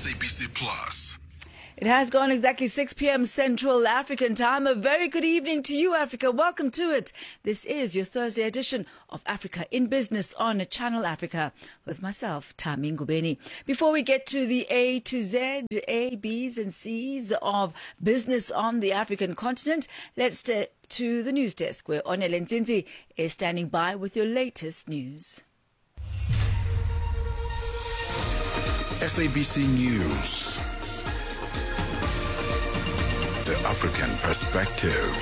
SABC Plus. It has gone exactly 6 p.m. Central African Time. A very good evening to you, Africa. Welcome to it. This is your Thursday edition of Africa in Business on Channel Africa with myself, Tami Ngubeni. Before we get to the A to Z, A, B's and C's of business on the African continent, let's step to the news desk where Onele Nzinzi is standing by with your latest news. SABC News. The African Perspective.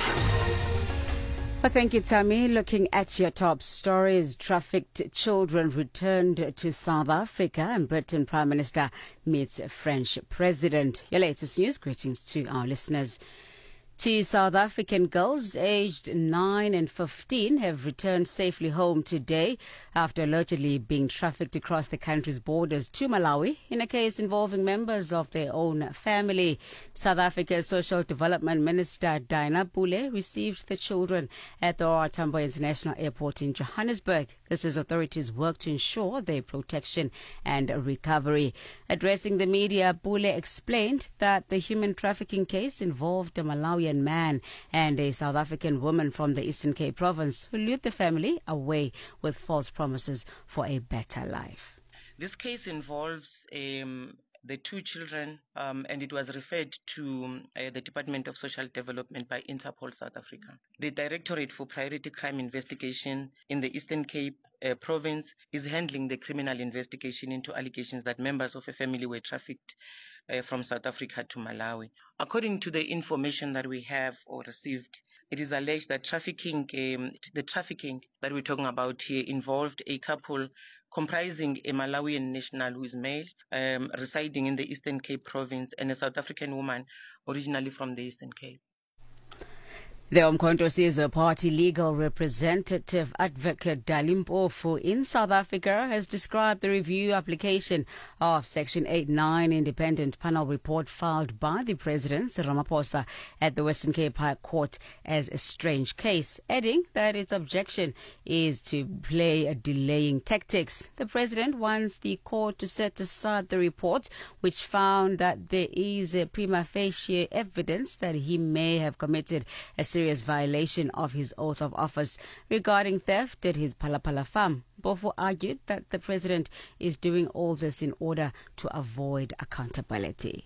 Well, thank you, Tammy. Looking at your top stories, trafficked children returned to South Africa and Britain Prime Minister meets French President. Your latest news. Greetings to our listeners. Two South African girls aged 9 and 15 have returned safely home today after allegedly being trafficked across the country's borders to Malawi in a case involving members of their own family. South Africa's Social Development Minister Dinah Bule received the children at the OR Tambo International Airport in Johannesburg. This as authorities work to ensure their protection and recovery. Addressing the media, Bule explained that the human trafficking case involved a Malawian man and a South African woman from the Eastern Cape province who lured the family away with false promises for a better life. This case involves the two children and it was referred to the Department of Social Development by Interpol South Africa. The Directorate for Priority Crime Investigation in the Eastern Cape province is handling the criminal investigation into allegations that members of a family were trafficked from South Africa to Malawi. According to the information that we have or received, it is alleged that the trafficking that we're talking about here involved a couple comprising a Malawian national who is male, residing in the Eastern Cape province, and a South African woman originally from the Eastern Cape. The Umkhonto Sizwe Party legal representative Advocate Dalimpofu in South Africa has described the review application of Section 8-9 independent panel report filed by the President Ramaphosa at the Western Cape High Court as a strange case, adding that its objection is to play delaying tactics. The President wants the court to set aside the report, which found that there is a prima facie evidence that he may have committed a serious violation of his oath of office regarding theft at his Palapala farm. Mpofu argued that the president is doing all this in order to avoid accountability.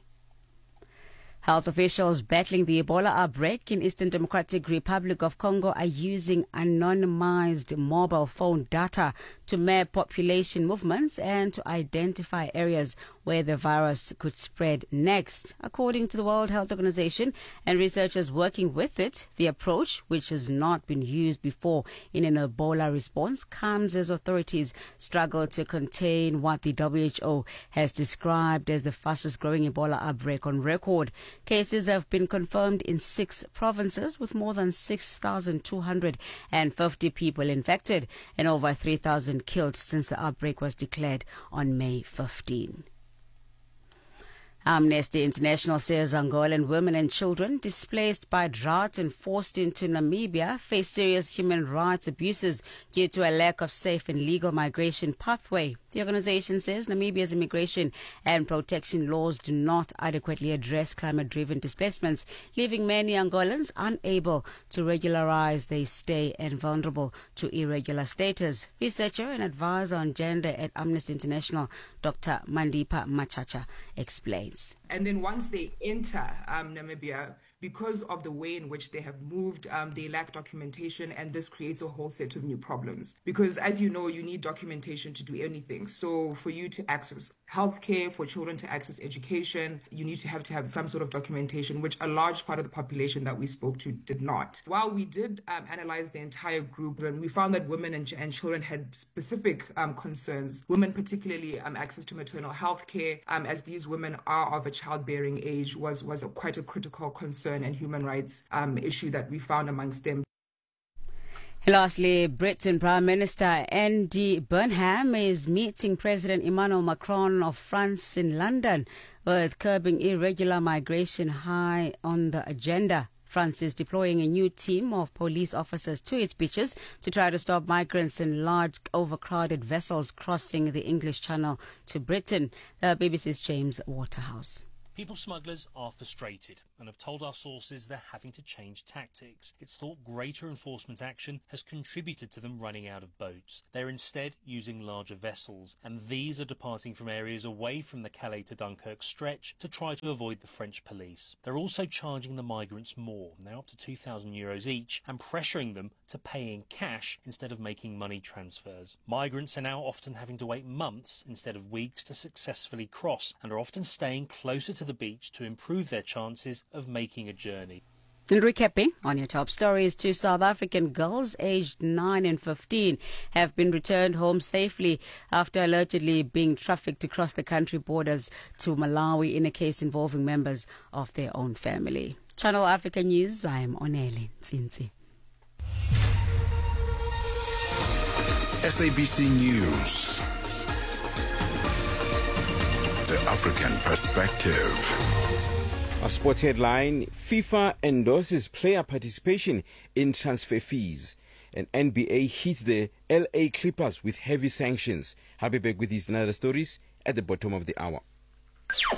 Health officials battling the Ebola outbreak in Eastern Democratic Republic of Congo are using anonymized mobile phone data to map population movements and to identify areas where the virus could spread next. According to the World Health Organization and researchers working with it, the approach, which has not been used before in an Ebola response, comes as authorities struggle to contain what the WHO has described as the fastest growing Ebola outbreak on record. Cases have been confirmed in 6 provinces with more than 6,250 people infected and over 3,000 killed since the outbreak was declared on May 15. Amnesty International says Angolan women and children displaced by drought and forced into Namibia face serious human rights abuses due to a lack of safe and legal migration pathway. The organization says Namibia's immigration and protection laws do not adequately address climate-driven displacements, leaving many Angolans unable to regularize their stay and vulnerable to irregular status. Researcher and advisor on gender at Amnesty International, Dr. Mandipa Machacha, explains. And then once they enter Namibia, because of the way in which they have moved, they lack documentation, and this creates a whole set of new problems. Because as you know, you need documentation to do anything. So for you to access healthcare, for children to access education, you need to have some sort of documentation, which a large part of the population that we spoke to did not. While we did analyze the entire group, and we found that women and children had specific concerns. Women particularly access to maternal health care, as these women are of a childbearing age, was quite a critical concern and human rights issue that we found amongst them. Lastly, Britain Prime Minister Andy Burnham is meeting President Emmanuel Macron of France in London, with curbing irregular migration high on the agenda. France is deploying a new team of police officers to its beaches to try to stop migrants in large overcrowded vessels crossing the English Channel to Britain. BBC's James Waterhouse. People smugglers are frustrated and have told our sources they're having to change tactics. It's thought greater enforcement action has contributed to them running out of boats. They're instead using larger vessels, and these are departing from areas away from the Calais to Dunkirk stretch to try to avoid the French police. They're also charging the migrants more, now up to €2,000 each, and pressuring them to pay in cash instead of making money transfers. Migrants are now often having to wait months instead of weeks to successfully cross, and are often staying closer to the beach to improve their chances of making a journey. And recapping on your top stories, 2 South African girls aged 9 and 15 have been returned home safely after allegedly being trafficked across the country borders to Malawi in a case involving members of their own family. Channel Africa News, I'm Oneli Tsinzi. SABC News. The African perspective. A sports headline: FIFA endorses player participation in transfer fees. And NBA hits the LA Clippers with heavy sanctions. I'll be back with these and other stories at the bottom of the hour.